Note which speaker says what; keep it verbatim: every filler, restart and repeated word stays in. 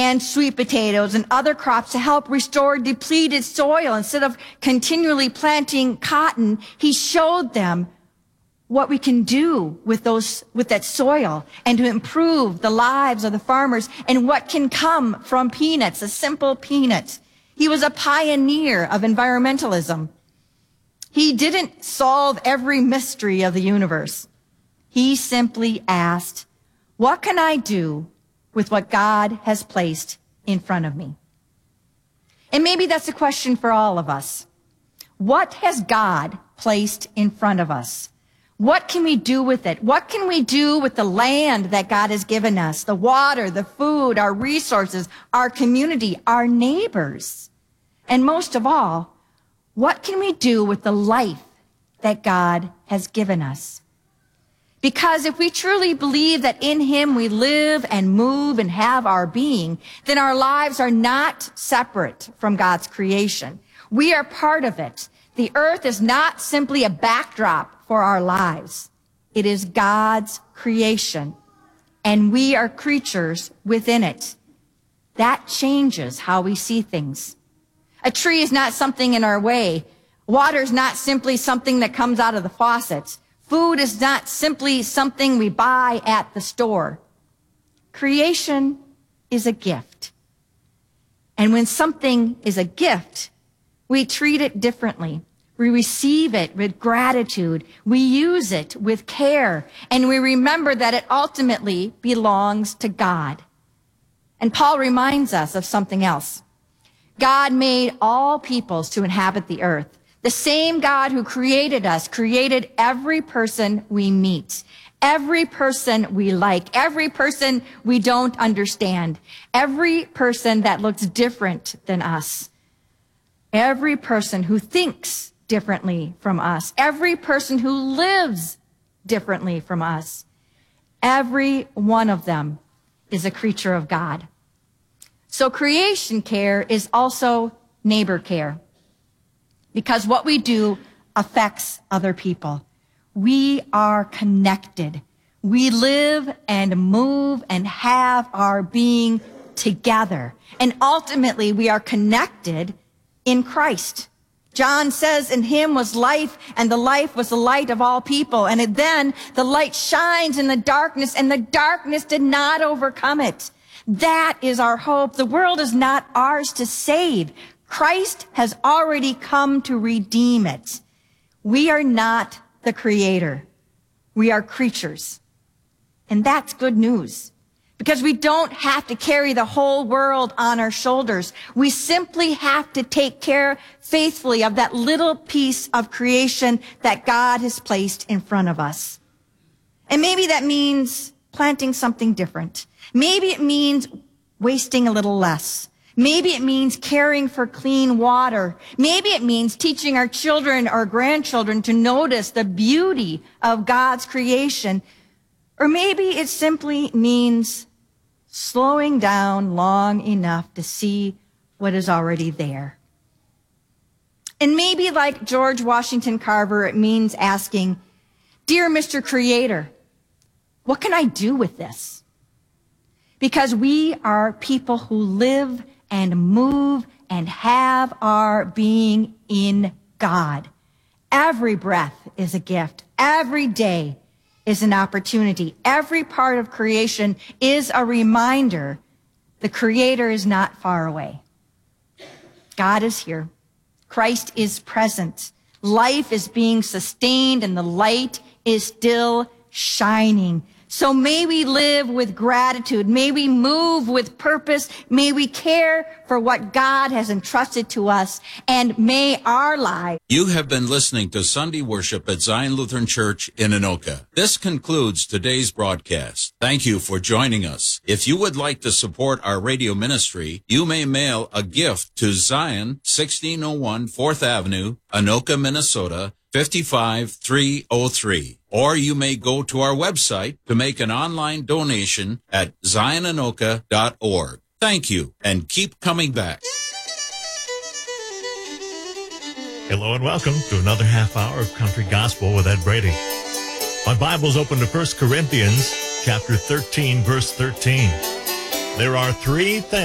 Speaker 1: and sweet potatoes and other crops to help restore depleted soil. Instead of continually planting cotton, he showed them what we can do with those, with that soil and to improve the lives of the farmers and what can come from peanuts, a simple peanut. He was a pioneer of environmentalism. He didn't solve every mystery of the universe. He simply asked, what can I do with what God has placed in front of me? And maybe that's a question for all of us. What has God placed in front of us? What can we do with it? What can we do with the land that God has given us? The water, the food, our resources, our community, our neighbors. And most of all, what can we do with the life that God has given us? Because if we truly believe that in him we live and move and have our being, then our lives are not separate from God's creation. We are part of it. The earth is not simply a backdrop for our lives. It is God's creation, and we are creatures within it. That changes how we see things. A tree is not something in our way. Water is not simply something that comes out of the faucet. Food is not simply something we buy at the store. Creation is a gift. And when something is a gift, we treat it differently. We receive it with gratitude. We use it with care. And we remember that it ultimately belongs to God. And Paul reminds us of something else. God made all peoples to inhabit the earth. The same God who created us created every person we meet, every person we like, every person we don't understand, every person that looks different than us, every person who thinks differently from us, every person who lives differently from us. Every one of them is a creature of God. So creation care is also neighbor care, because what we do affects other people. We are connected. We live and move and have our being together. And ultimately, we are connected in Christ. John says, in him was life, and the life was the light of all people. And then the light shines in the darkness, and the darkness did not overcome it. That is our hope. The world is not ours to save. Christ has already come to redeem it. We are not the creator. We are creatures. And that's good news, because we don't have to carry the whole world on our shoulders. We simply have to take care faithfully of that little piece of creation that God has placed in front of us. And maybe that means planting something different. Maybe it means wasting a little less. Maybe it means caring for clean water. Maybe it means teaching our children or grandchildren to notice the beauty of God's creation. Or maybe it simply means slowing down long enough to see what is already there. And maybe, like George Washington Carver, it means asking, "Dear Mister Creator, what can I do with this?" Because we are people who live and move and have our being in God. Every breath is a gift. Every day is an opportunity. Every part of creation is a reminder the Creator is not far away. God is here. Christ is present. Life is being sustained, and the light is still shining. So may we live with gratitude. May we move with purpose. May we care for what God has entrusted to us. And may our lives...
Speaker 2: You have been listening to Sunday worship at Zion Lutheran Church in Anoka. This concludes today's broadcast. Thank you for joining us. If you would like to support our radio ministry, you may mail a gift to Zion, sixteen oh one fourth Avenue, Anoka, Minnesota, five three oh three. Or you may go to our website to make an online donation at zion anoka dot org. Thank you, and keep coming back.
Speaker 3: Hello and welcome to another half hour of Country Gospel with Ed Brady. My Bible's open to First Corinthians chapter thirteen, verse thirteen. There are three things